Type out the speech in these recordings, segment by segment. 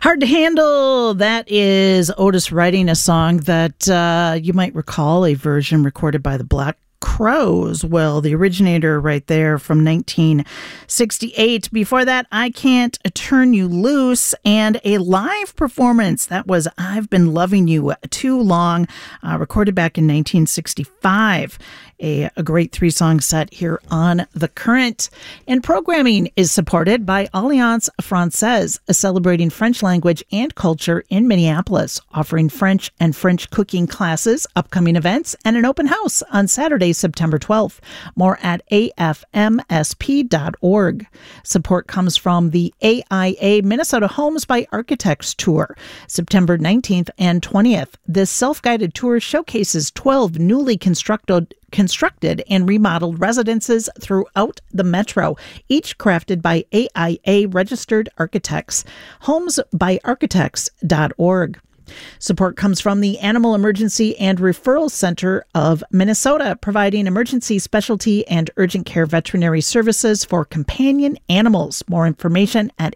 Hard to Handle. That is Otis writing a song that you might recall a version recorded by the Black Crowes. Well, the originator right there from 1968. Before that, I Can't Turn You Loose, and a live performance. That was I've Been Loving You Too Long, recorded back in 1965. A great three-song set here on The Current. And programming is supported by Alliance Francaise, celebrating French language and culture in Minneapolis, offering French and French cooking classes, upcoming events, and an open house on Saturday, September 12th. More at afmsp.org. Support comes from the AIA Minnesota Homes by Architects Tour, September 19th and 20th. This self-guided tour showcases 12 newly constructed and remodeled residences throughout the metro, each crafted by AIA registered architects. Homesbyarchitects.org. Support comes from the Animal Emergency and Referral Center of Minnesota, providing emergency specialty and urgent care veterinary services for companion animals. More information at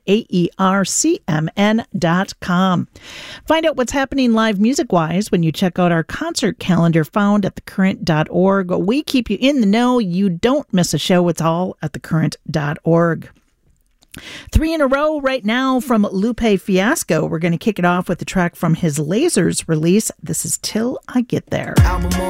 aercmn.com. Find out what's happening live music-wise when you check out our concert calendar found at thecurrent.org. We keep you in the know. You don't miss a show. It's all at thecurrent.org. 3 in a row right now from Lupe Fiasco. We're going to kick it off with the track from his Lasers release. This is Till I Get There.